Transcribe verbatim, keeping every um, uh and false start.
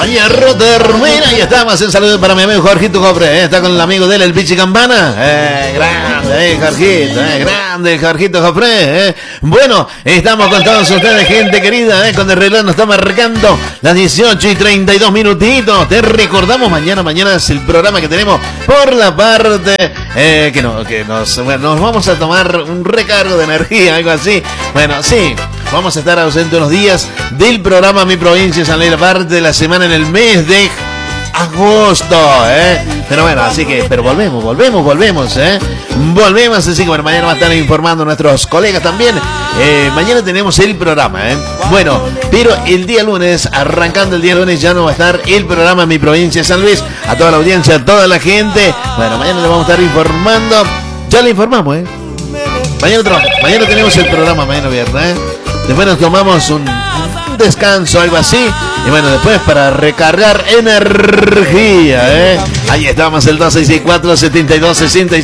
Hierro termina y estamos en saludo para mi amigo Jorgito Cofre, ¿eh? Está con el amigo de él, el Pichi Campana, eh, grande, eh, Jorgito, eh, grande, Jorgito Cofre, eh. Bueno, estamos con todos ustedes, gente querida, eh, con el reloj nos está marcando las dieciocho y treinta y dos minutitos. Te recordamos, mañana, mañana es el programa que tenemos por la parte, eh, que, no, que nos, bueno, nos vamos a tomar un recargo de energía, algo así. Bueno, sí. Vamos a estar ausentes unos días del programa Mi Provincia San Luis, la parte de la semana en el mes de agosto, ¿eh? Pero bueno, así que, pero volvemos, volvemos, volvemos, ¿eh? Volvemos, así que bueno, mañana va a estar informando a nuestros colegas también. Eh, mañana tenemos el programa, ¿eh? Bueno, pero el día lunes, arrancando el día lunes, ya no va a estar el programa Mi Provincia San Luis. A toda la audiencia, a toda la gente. Bueno, mañana le vamos a estar informando. Ya le informamos, ¿eh? Mañana, mañana tenemos el programa, mañana viernes, ¿eh? Después nos tomamos un, un descanso, algo así. Y bueno, después para recargar energía, ¿eh? Ahí estamos, el dos seis seis cuatro, siete dos, seis